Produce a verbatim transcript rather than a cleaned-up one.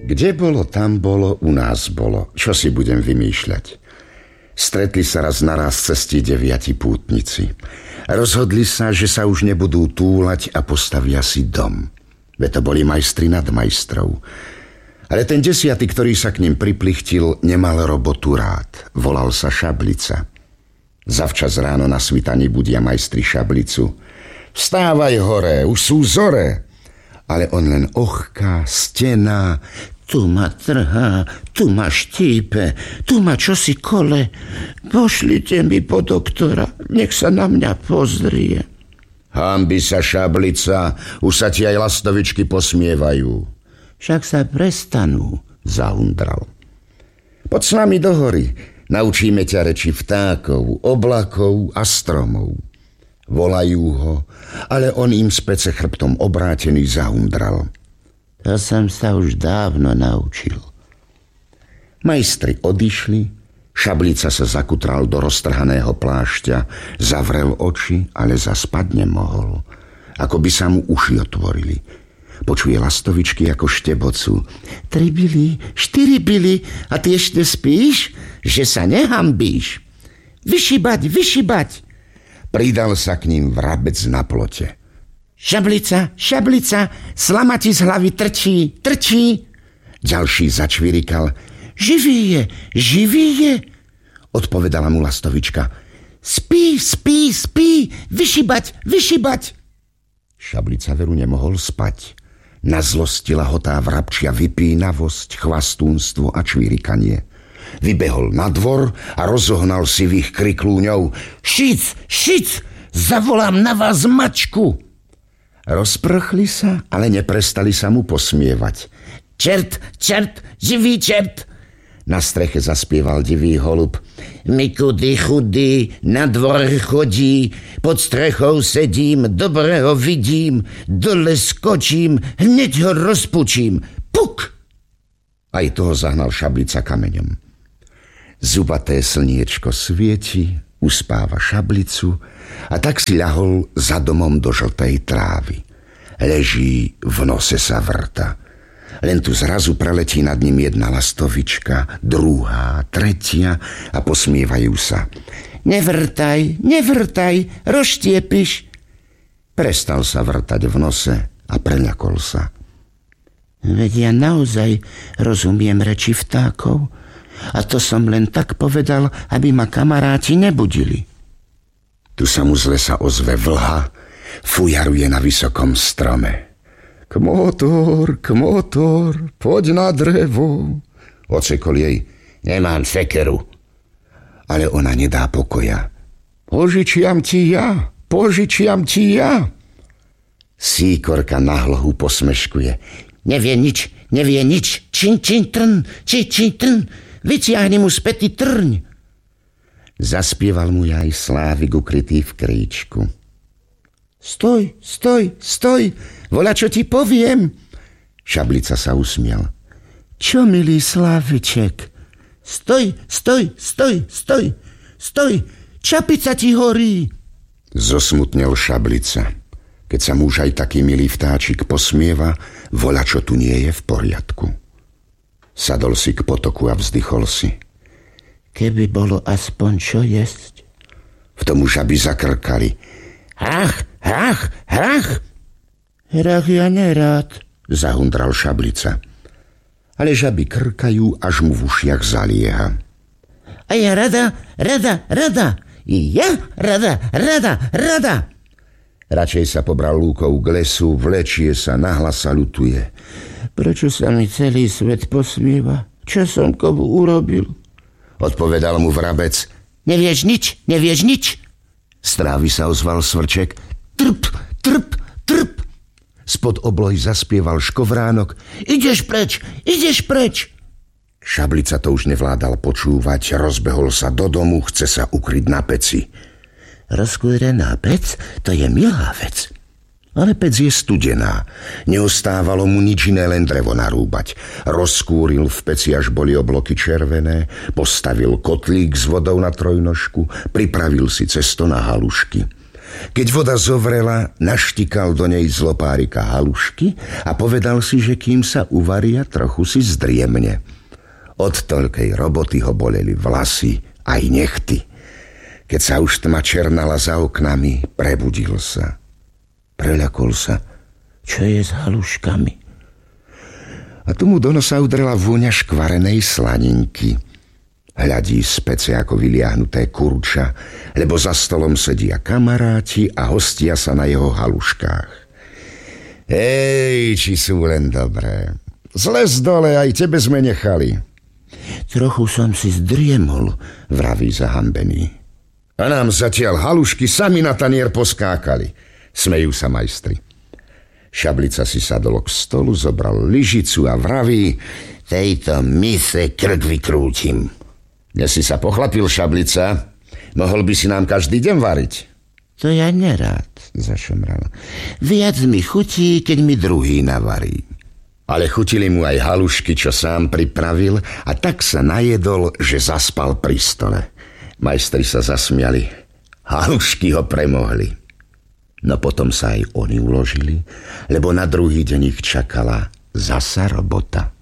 Kde bolo, tam bolo, u nás bolo. Čo si budem vymýšľať? Stretli sa raz naraz cesty deviati pútnici. Rozhodli sa, že sa už nebudú túlať a postavia si dom. Veď to boli majstri nad majstrov. Ale ten desiatý, ktorý sa k ním priplichtil, nemal robotu rád. Volal sa Šablica. Zavčas ráno na svitaní budia majstri Šablicu. Vstávaj hore, už sú zore. Ale on len ochká, stená. Tu ma trhá, tu ma štípe, tu ma čosi kole. Pošlite mi po doktora, nech sa na mňa pozrie. Hanbi sa, Šablica, už sa ti aj lastovičky posmievajú. Však sa prestanú, zahundral. Poď s nami do hory, naučíme ťa reči vtákov, oblakov a stromov. Volajú ho, ale on im z pece chrbtom obrátený zahundral. To som sa už dávno naučil. Majstri odišli, Šablica sa zakutral do roztrhaného plášťa, zavrel oči, ale zaspať nemohol. Ako by sa mu uši otvorili. Počuje lastovičky ako štebocu. Tri byli, štyri byli, a ty ešte spíš? Že sa nehambíš. Vyšibať, vyšibať. Pridal sa k ním vrabec na plote. Šablica, Šablica, slama ti z hlavy trčí, trčí. Ďalší začvirikal. Živý je, živý je, odpovedala mu lastovička. Spí, spí, spí, vyšibať, vyšibať. Šablica veru nemohol spať. Nazlostila ho tá vrabčia vypínavosť, chvastúnstvo a čvirikanie. Vybehol na dvor a rozohnal sivých kriklúňov. Šic, šic, zavolám na vás mačku. Rozprchli sa, ale neprestali sa mu posmievať. Čert, čert, živý čert. Na streche zaspieval divý holub. Mikudy chudý, na dvor chodí, pod strechou sedím, dobre ho vidím, dole skočím, hneď ho rozpučím. Puk! Aj toho zahnal Šablica kameňom. Zubaté slniečko svieti, uspáva Šablicu a tak si ľahol za domom do žltej trávy. Leží, v nose sa vrta. Len tu zrazu preletí nad ním jedna lastovička, druhá, tretia a posmievajú sa. Nevrtaj, nevrtaj, rozštiepiš. Prestal sa vrtať v nose a preľakol sa. Veď ja naozaj rozumiem reči vtákov. A to som len tak povedal, aby ma kamaráti nebudili. Tu sa mu z lesa ozve vlha, fujaruje na vysokom strome. Kmotor, kmotor, poď na drevo. Ocekol jej, nemám sekeru. Ale ona nedá pokoja. Požičiam ti ja, požičiam ti ja. Síkorka na hlohu posmeškuje. Nevie nič, nevie nič, čin, čin, trn, či, či, trn. Vytiahni mu späty trň. Zaspieval mu aj Slávik ukrytý v kríčku. Stoj, stoj, stoj, voľa čo ti poviem. Šablica sa usmiel. Čo, milý Sláviček? Stoj, stoj, stoj, stoj, stoj, čapica ti horí. Zosmutnel Šablica. Keď sa mu už aj taký milý vtáčik posmieva, voľa čo tu nie je v poriadku. Sadol si k potoku a vzdychol si. Keby bolo aspoň čo jesť. V tom už žaby zakrkali. Hrach, hrach, hrach. Hrach ja nerád, zahundral Šablica. Ale žaby krkajú, až mu v ušiach zalieha. A ja rada, rada, rada. I ja rada, rada, rada. Radšej sa pobral lúkou k lesu, vlečie sa, nahlas sa ľutuje. Prečo sa mi celý svet posmieva? Čo som komu urobil? Odpovedal mu vrabec. Nevieš nič, nevieš nič. Z trávy sa ozval svrček. Trp, trp, trp. Spod oblohy zaspieval škovránok. Ideš preč, ideš preč. Šablica to už nevládal počúvať, rozbehol sa do domu, chce sa ukryť na peci. Rozkúrená pec, to je milá vec. Ale pec je studená. Neostávalo mu nič iné, len drevo narúbať. Rozkúril v peci, až boli obloky červené, postavil kotlík s vodou na trojnožku, pripravil si cesto na halušky. Keď voda zovrela, naštikal do nej z lopárika halušky a povedal si, že kým sa uvaria, trochu si zdriemne. Od toľkej roboty ho boleli vlasy aj nechty. Keď sa už tma černala za oknami, prebudil sa. Preľakol sa. Čo je s haluškami? A tu mu do nosa udrela vôňa škvarenej slaninky. Hľadí z pece ako vyliahnuté kurča, lebo za stolom sedia kamaráti a hostia sa na jeho haluškách. Ej, či sú len dobré. Zles dole, aj tebe sme nechali. Trochu som si zdriemol, vraví zahambený. A nám zatiaľ halušky sami na tanier poskákali. Smejú sa majstri. Šablica si sadol k stolu, zobral lyžicu a vraví: tejto mise krk vykrútim. Dnes si sa pochlapil, Šablica. Mohol by si nám každý deň variť. To ja nerád, zašomral. Viac mi chutí, keď mi druhý navarí. Ale chutili mu aj halušky, čo sám pripravil, a tak sa najedol, že zaspal pri stole. Majstri sa zasmiali. Halušky ho premohli. No potom sa aj oni uložili, lebo na druhý deň ich čakala zasa robota.